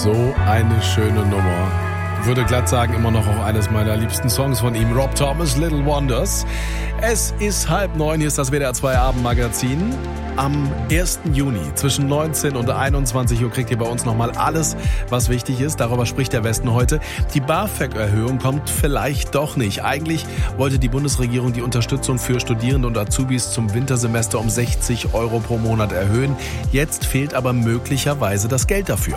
So eine schöne Nummer. Würde glatt sagen, immer noch auch eines meiner liebsten Songs von ihm, Rob Thomas, Little Wonders. Es ist 8:30, hier ist das WDR 2 Abendmagazin. Am 1. Juni zwischen 19 und 21 Uhr kriegt ihr bei uns nochmal alles, was wichtig ist. Darüber spricht der Westen heute. Die BAföG-Erhöhung kommt vielleicht doch nicht. Eigentlich wollte die Bundesregierung die Unterstützung für Studierende und Azubis zum Wintersemester um 60 Euro pro Monat erhöhen. Jetzt fehlt aber möglicherweise das Geld dafür.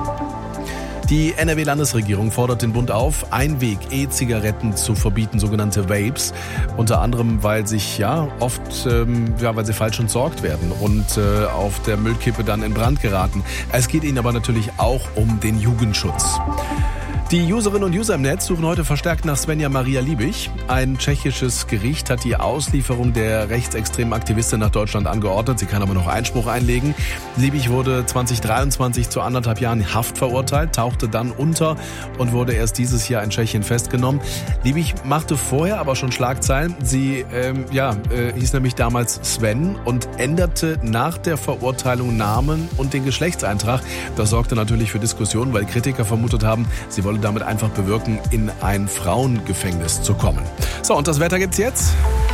Die NRW-Landesregierung fordert den Bund auf, Einweg-E-Zigaretten zu verbieten, sogenannte Vapes. Unter anderem, weil sich oft weil sie falsch entsorgt werden und auf der Müllkippe dann in Brand geraten. Es geht ihnen aber natürlich auch um den Jugendschutz. Die Userinnen und User im Netz suchen heute verstärkt nach Svenja Maria Liebig. Ein tschechisches Gericht hat die Auslieferung der rechtsextremen Aktivistin nach Deutschland angeordnet. Sie kann aber noch Einspruch einlegen. Liebig wurde 2023 zu 1,5 Jahren Haft verurteilt, tauchte dann unter und wurde erst dieses Jahr in Tschechien festgenommen. Liebig machte vorher aber schon Schlagzeilen. Sie hieß nämlich damals Sven und änderte nach der Verurteilung Namen und den Geschlechtseintrag. Das sorgte natürlich für Diskussionen, weil Kritiker vermutet haben, sie wolle damit einfach bewirken, in ein Frauengefängnis zu kommen. So, und das Wetter gibt's jetzt?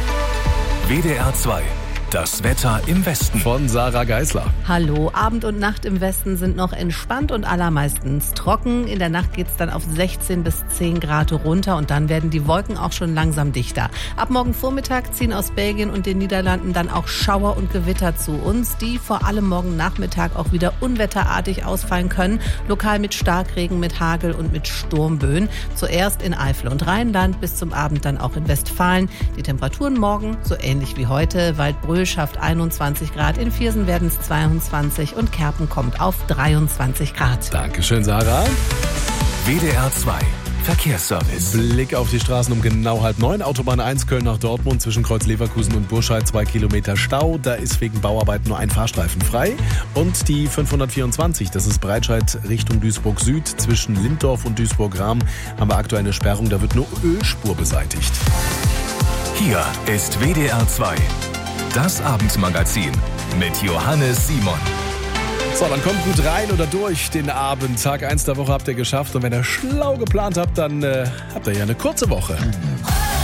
WDR 2. Das Wetter im Westen. Von Sarah Geisler. Hallo, Abend und Nacht im Westen sind noch entspannt und allermeistens trocken. In der Nacht geht's dann auf 16 bis 10 Grad runter und dann werden die Wolken auch schon langsam dichter. Ab morgen Vormittag ziehen aus Belgien und den Niederlanden dann auch Schauer und Gewitter zu uns, die vor allem morgen Nachmittag auch wieder unwetterartig ausfallen können. Lokal mit Starkregen, mit Hagel und mit Sturmböen. Zuerst in Eifel und Rheinland, bis zum Abend dann auch in Westfalen. Die Temperaturen morgen so ähnlich wie heute. Waldbröl schafft 21 Grad, in Viersen werden es 22 und Kerpen kommt auf 23 Grad. Dankeschön, Sarah. WDR 2. Verkehrsservice. Blick auf die Straßen um genau 8:30. Autobahn 1 Köln nach Dortmund zwischen Kreuz Leverkusen und Burscheid 2 Kilometer Stau. Da ist wegen Bauarbeiten nur ein Fahrstreifen frei. Und die 524, das ist Breitscheid Richtung Duisburg Süd. Zwischen Linddorf und Duisburg-Rahm haben wir aktuell eine Sperrung. Da wird nur Ölspur beseitigt. Hier ist WDR 2. Das Abendmagazin mit Johannes Simon. So, dann kommt gut rein oder durch den Abend. Tag 1 der Woche habt ihr geschafft. Und wenn ihr schlau geplant habt, dann habt ihr ja eine kurze Woche.